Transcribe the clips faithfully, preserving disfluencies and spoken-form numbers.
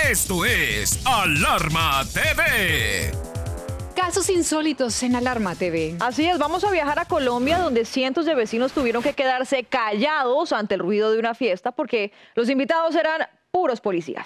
Esto es Alarma T V. Casos insólitos en Alarma T V. Así es, vamos a viajar a Colombia, donde cientos de vecinos tuvieron que quedarse callados ante el ruido de una fiesta porque los invitados eran puros policías.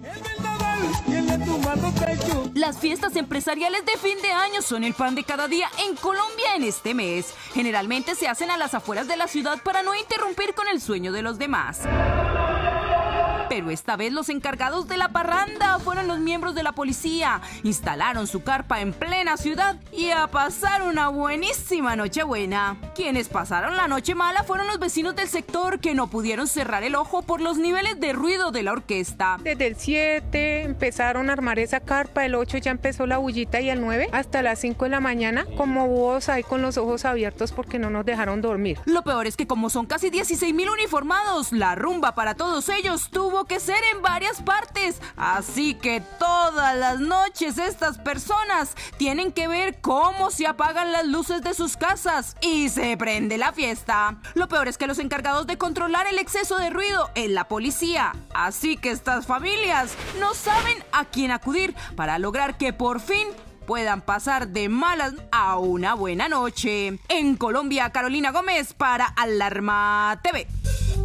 Las fiestas empresariales de fin de año son el pan de cada día en Colombia en este mes. Generalmente se hacen a las afueras de la ciudad para no interrumpir con el sueño de los demás. Pero esta vez los encargados de la parranda fueron los miembros de la policía. Instalaron su carpa en plena ciudad y a pasar una buenísima Nochebuena. Quienes pasaron la noche mala fueron los vecinos del sector, que no pudieron cerrar el ojo por los niveles de ruido de la orquesta. Desde el siete empezaron a armar esa carpa, el ocho ya empezó la bullita y el nueve hasta las cinco de la mañana, como búhos ahí con los ojos abiertos porque no nos dejaron dormir. Lo peor es que como son casi dieciséis mil uniformados, la rumba para todos ellos tuvo que ser en varias partes, así que todas las noches estas personas tienen que ver cómo se apagan las luces de sus casas y se prende la fiesta. Lo peor es que los encargados de controlar el exceso de ruido es la policía, así que estas familias no saben a quién acudir para lograr que por fin puedan pasar de malas a una buena noche. En Colombia, Carolina Gómez para Alarma T V.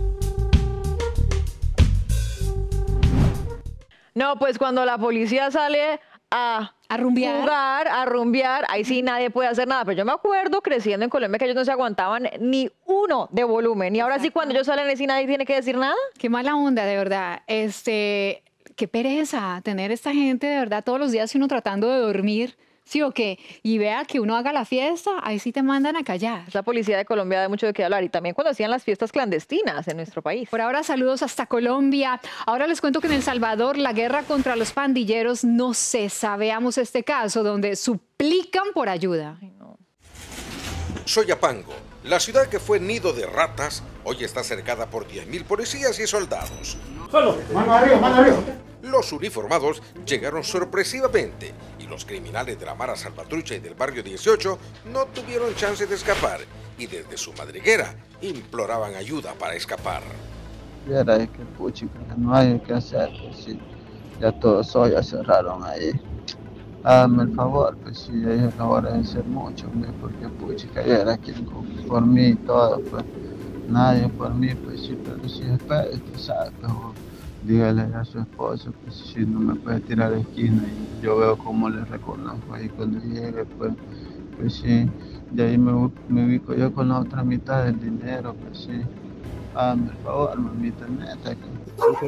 No, pues cuando la policía sale a, a rumbear. jugar, a rumbear, ahí sí nadie puede hacer nada. Pero yo me acuerdo creciendo en Colombia que ellos no se aguantaban ni uno de volumen. Y ahora sí, cuando ellos salen así, nadie tiene que decir nada. Qué mala onda, de verdad. Este, qué pereza tener esta gente, de verdad, todos los días uno tratando de dormir. ¿Sí o qué? Y vea que uno haga la fiesta, ahí sí te mandan a callar. Esa policía de Colombia da mucho de qué hablar. Y también cuando hacían las fiestas clandestinas en nuestro país. Por ahora, saludos hasta Colombia. Ahora les cuento que en El Salvador la guerra contra los pandilleros no cesa. Veamos este caso donde suplican por ayuda. Ay, no. Soyapango, la ciudad que fue nido de ratas, hoy está cercada por diez mil policías y soldados. Solo, mano arriba, mano arriba. Los uniformados llegaron sorpresivamente y los criminales de la Mara Salvatrucha y del barrio dieciocho no tuvieron chance de escapar y desde su madriguera imploraban ayuda para escapar. Viera que puchica, no hay que hacer, pues sí, ya todos hoy ya cerraron ahí. Háganme el favor, pues sí, ellos no van a hacer mucho, porque puchica, era quien por mí y todo, pues nadie por mí, pues sí, pero sí, espera, tú sabes, pues, dígale a su esposo que si no me puede tirar a la esquina y yo veo cómo le reconozco ahí cuando llegue, pues, pues sí, de ahí me, me ubico yo con la otra mitad del dinero, pues sí, hágame el favor, mamita neta. Que...